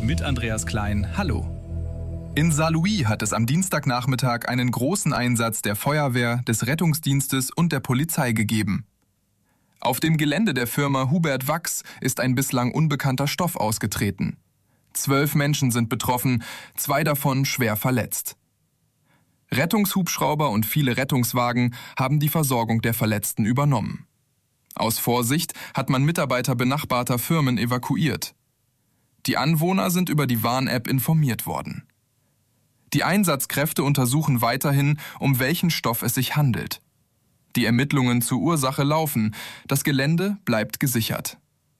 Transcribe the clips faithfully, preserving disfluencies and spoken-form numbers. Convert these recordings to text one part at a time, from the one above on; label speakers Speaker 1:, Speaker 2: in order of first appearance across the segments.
Speaker 1: mit Andreas Klein. Hallo.
Speaker 2: In Saarlouis hat es am Dienstagnachmittag einen großen Einsatz der Feuerwehr, des Rettungsdienstes und der Polizei gegeben. Auf dem Gelände der Firma Hubert Wachs ist ein bislang unbekannter Stoff ausgetreten. Zwölf Menschen sind betroffen, zwei davon schwer verletzt. Rettungshubschrauber und viele Rettungswagen haben die Versorgung der Verletzten übernommen. Aus Vorsicht hat man Mitarbeiter benachbarter Firmen evakuiert. Die Anwohner sind über die Warn-App informiert worden. Die Einsatzkräfte untersuchen weiterhin, um welchen Stoff es sich handelt. Die Ermittlungen zur Ursache laufen, das Gelände bleibt gesichert.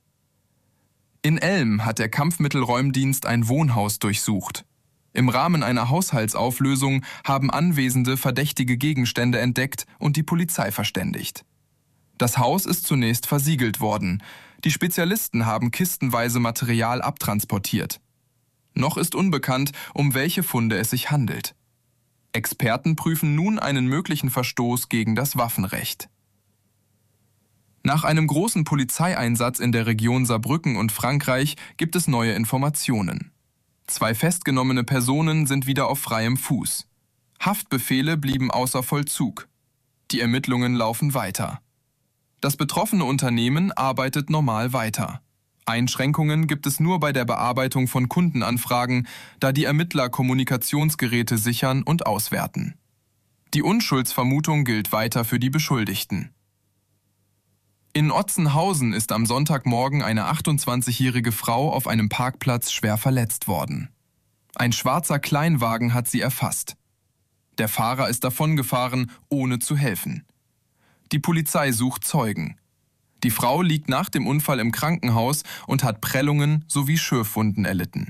Speaker 2: In Elm hat der Kampfmittelräumdienst ein Wohnhaus durchsucht. Im Rahmen einer Haushaltsauflösung haben Anwesende verdächtige Gegenstände entdeckt und die Polizei verständigt. Das Haus ist zunächst versiegelt worden. Die Spezialisten haben kistenweise Material abtransportiert. Noch ist unbekannt, um welche Funde es sich handelt. Experten prüfen nun einen möglichen Verstoß gegen das Waffenrecht. Nach einem großen Polizeieinsatz in der Region Saarbrücken und Frankreich gibt es neue Informationen. Zwei festgenommene Personen sind wieder auf freiem Fuß. Haftbefehle blieben außer Vollzug. Die Ermittlungen laufen weiter. Das betroffene Unternehmen arbeitet normal weiter. Einschränkungen gibt es nur bei der Bearbeitung von Kundenanfragen, da die Ermittler Kommunikationsgeräte sichern und auswerten. Die Unschuldsvermutung gilt weiter für die Beschuldigten. In Otzenhausen ist am Sonntagmorgen eine achtundzwanzigjährige Frau auf einem Parkplatz schwer verletzt worden. Ein schwarzer Kleinwagen hat sie erfasst. Der Fahrer ist davongefahren, ohne zu helfen. Die Polizei sucht Zeugen. Die Frau liegt nach dem Unfall im Krankenhaus und hat Prellungen sowie Schürfwunden erlitten.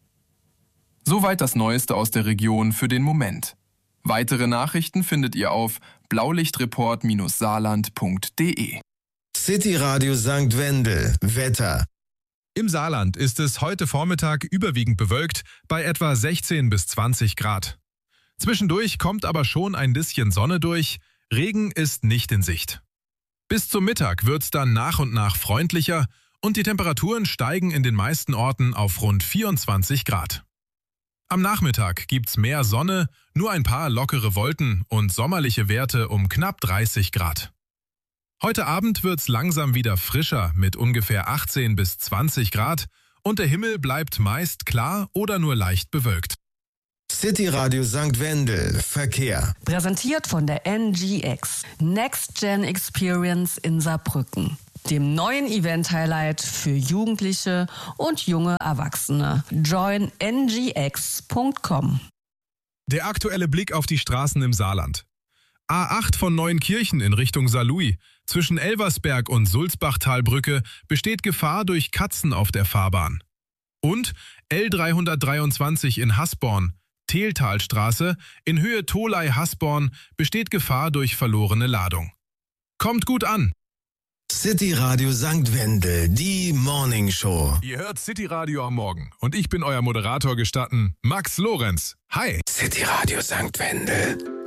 Speaker 2: Soweit das Neueste aus der Region für den Moment. Weitere Nachrichten findet ihr auf blaulichtreport Bindestrich saarland Punkt de.
Speaker 3: City Radio Sankt Wendel. Wetter.
Speaker 4: Im Saarland ist es heute Vormittag überwiegend bewölkt bei etwa sechzehn bis zwanzig Grad. Zwischendurch kommt aber schon ein bisschen Sonne durch. Regen ist nicht in Sicht. Bis zum Mittag wird's dann nach und nach freundlicher und die Temperaturen steigen in den meisten Orten auf rund vierundzwanzig Grad. Am Nachmittag gibt's mehr Sonne, nur ein paar lockere Wolken und sommerliche Werte um knapp dreißig Grad. Heute Abend wird's langsam wieder frischer mit ungefähr achtzehn bis zwanzig Grad und der Himmel bleibt meist klar oder nur leicht bewölkt.
Speaker 3: City Radio Sankt Wendel. Verkehr.
Speaker 5: Präsentiert von der N G X. Next Gen Experience in Saarbrücken. Dem neuen Event-Highlight für Jugendliche und junge Erwachsene. join n g x punkt com.
Speaker 4: Der aktuelle Blick auf die Straßen im Saarland. A acht von Neuenkirchen in Richtung Saarlouis. Zwischen Elversberg und Sulzbachtalbrücke besteht Gefahr durch Katzen auf der Fahrbahn. Und L dreihundertdreiundzwanzig in Hasborn. Tehltalstraße in Höhe Tholey-Hasborn besteht Gefahr durch verlorene Ladung. Kommt gut an!
Speaker 3: City Radio Sankt Wendel, die Morning Show.
Speaker 4: Ihr hört City Radio am Morgen und ich bin euer Moderator gestatten, Max Lorenz. Hi!
Speaker 3: City Radio Sankt Wendel.